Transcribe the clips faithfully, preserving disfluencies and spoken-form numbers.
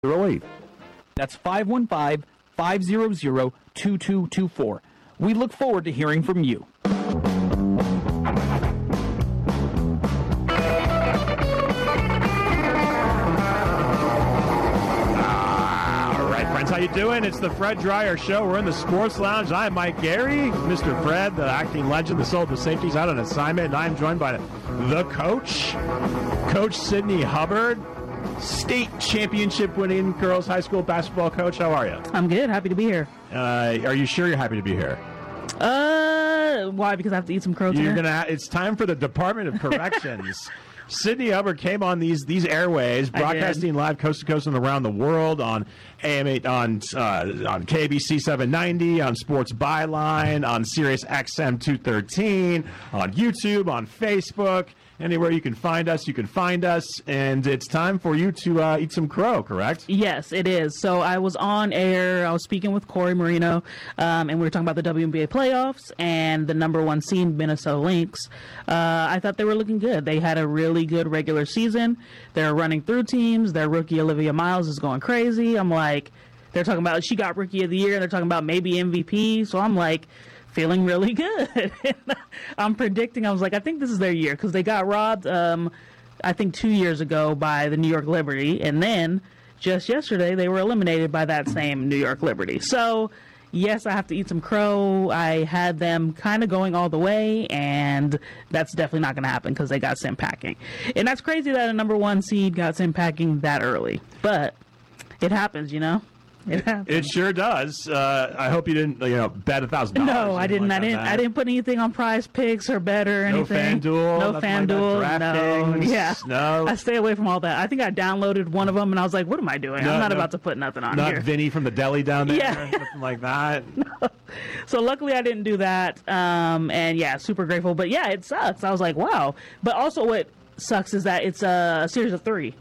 eight. That's five one five, five zero zero, two two two four. We look forward to hearing from you. How you doing? It's the Fred Dryer Show. We're in the Sports Lounge. I'm Mike Gary, Mister Fred, the acting legend, the soul of the safeties, out on assignment, and I'm joined by the coach, Coach Sydney Hubbard, state championship winning girls high school basketball coach. How are you? I'm good. Happy to be here. Uh, are you sure you're happy to be here? Uh, why? Because I have to eat some crow You're today? gonna. Ha- it's time for the Department of Corrections. Sydney Hubbard came on these these airways, broadcasting live coast to coast and around the world on A M eight, on uh, on K B C seven ninety, on Sports Byline, on Sirius X M two thirteen, on YouTube, on Facebook. Anywhere you can find us, you can find us, and it's time for you to uh, eat some crow, correct? Yes, it is. So I was on air, I was speaking with Corey Marino, um, and we were talking about the W N B A playoffs and the number one seed, Minnesota Lynx. Uh, I thought they were looking good. They had a really good regular season. They're running through teams. Their rookie, Olivia Miles, is going crazy. I'm like, they're talking about, she got Rookie of the Year, and they're talking about maybe M V P, so I'm like, feeling really good. I'm predicting, I was like, I think this is their year, because they got robbed, um, I think, two years ago by the New York Liberty, and then just yesterday they were eliminated by that same New York Liberty. So, yes, I have to eat some crow. I had them kind of going all the way, and that's definitely not going to happen because they got sent packing. And that's crazy that a number one seed got sent packing that early, but it happens, you know? It, it sure does. Uh, I hope you didn't, you know, bet a thousand dollars. No, I didn't. Like I didn't. That. I didn't put anything on Prize Picks or bet or anything. No FanDuel. No FanDuel. Like no. Yeah. No. I stay away from all that. I think I downloaded one of them and I was like, "What am I doing? No, I'm not no, about to put nothing on not here." Not Vinny from the deli down there. Yeah. Nothing like that. No. So luckily I didn't do that. Um, and yeah, super grateful. But yeah, it sucks. I was like, wow. But also, what sucks is that it's a series of three.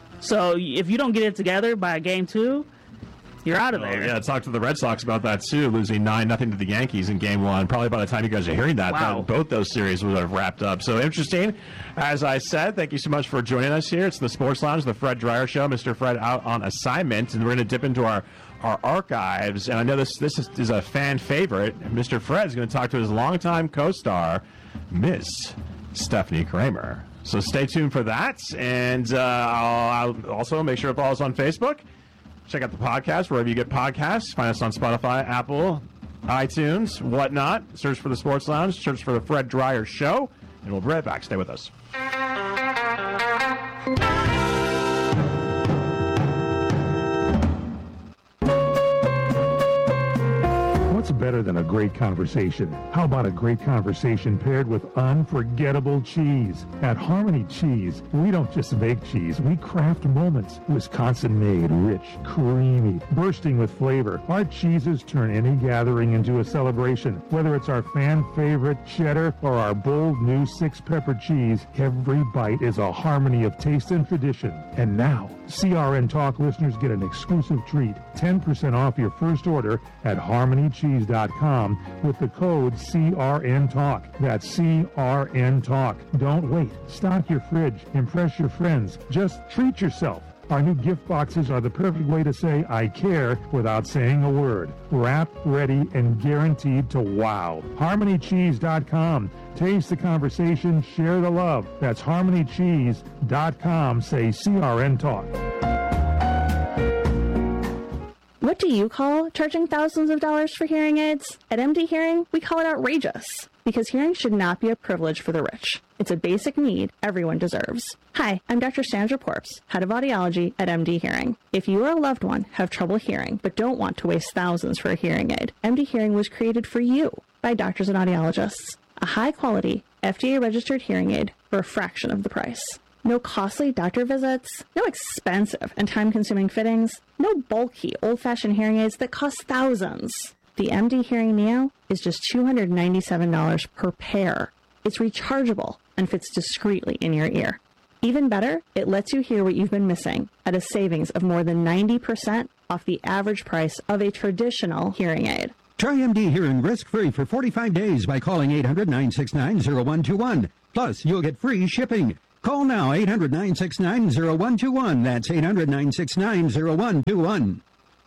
So if you don't get it together by game two, you're out of there. Oh, yeah, talk to the Red Sox about that, too, losing nine nothing to the Yankees in Game one. Probably by the time you guys are hearing that, wow. that both those series would have wrapped up. So interesting. As I said, thank you so much for joining us here. It's the Sports Lounge, the Fred Dryer Show. Mister Fred out on assignment, and we're going to dip into our, our archives. And I know this, this is, is a fan favorite. Mister Fred's going to talk to his longtime co-star, Miss Stephanie Kramer. So stay tuned for that. And uh, I'll, I'll also make sure to follow us on Facebook. Check out the podcast wherever you get podcasts. Find us on Spotify, Apple, iTunes, whatnot. Search for the Sports Lounge. Search for the Fred Dryer Show. And we'll be right back. Stay with us. What's better than a great conversation? How about a great conversation paired with unforgettable cheese? At Harmony Cheese, we don't just make cheese, we craft moments. Wisconsin-made, rich, creamy, bursting with flavor. Our cheeses turn any gathering into a celebration. Whether it's our fan-favorite cheddar or our bold new six-pepper cheese, every bite is a harmony of taste and tradition. And now, C R N Talk listeners get an exclusive treat, ten percent off your first order at harmony cheese dot com with the code C R N Talk. That's C R N Talk. Don't wait. Stock your fridge. Impress your friends. Just treat yourself. Our new gift boxes are the perfect way to say I care without saying a word. Wrapped, ready, and guaranteed to wow. harmony cheese dot com. Taste the conversation, share the love. That's harmony cheese dot com. Say C R N Talk. What do you call charging thousands of dollars for hearing aids? At M D Hearing, we call it outrageous, because hearing should not be a privilege for the rich. It's a basic need everyone deserves. Hi, I'm Doctor Sandra Porps, Head of Audiology at M D Hearing. If you or a loved one have trouble hearing but don't want to waste thousands for a hearing aid, M D Hearing was created for you by doctors and audiologists. A high-quality, F D A-registered hearing aid for a fraction of the price. No costly doctor visits, no expensive and time-consuming fittings, no bulky, old-fashioned hearing aids that cost thousands. The M D Hearing Neo is just two hundred ninety-seven dollars per pair. It's rechargeable and fits discreetly in your ear. Even better, it lets you hear what you've been missing at a savings of more than ninety percent off the average price of a traditional hearing aid. Try M D Hearing risk-free for forty-five days by calling eight hundred, nine six nine, zero one two one. Plus, you'll get free shipping. Call now, eight hundred, nine six nine, zero one two one. That's eight hundred, nine six nine, zero one two one.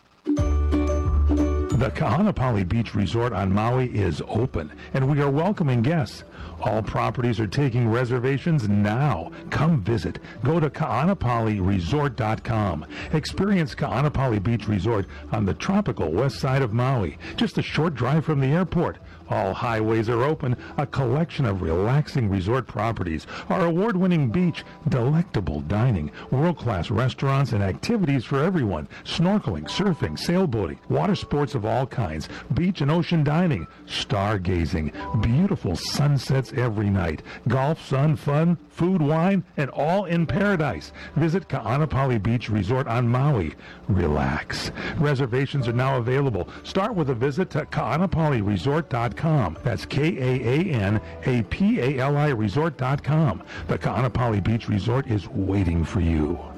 The Ka'anapali Beach Resort on Maui is open, and we are welcoming guests. All properties are taking reservations now. Come visit. Go to Ka'anapali Resort dot com. Experience Ka'anapali Beach Resort on the tropical west side of Maui, just a short drive from the airport. All highways are open, a collection of relaxing resort properties, our award-winning beach, delectable dining, world-class restaurants, and activities for everyone. Snorkeling, surfing, sailboating, water sports of all kinds, beach and ocean dining, stargazing, beautiful sunsets every night, golf, sun, fun, food, wine, and all in paradise. Visit Ka'anapali Beach Resort on Maui. Relax. Reservations are now available. Start with a visit to Ka'anapali Resort dot com. That's K A A N A P A L I Resort dot com. The Ka'anapali Beach Resort is waiting for you.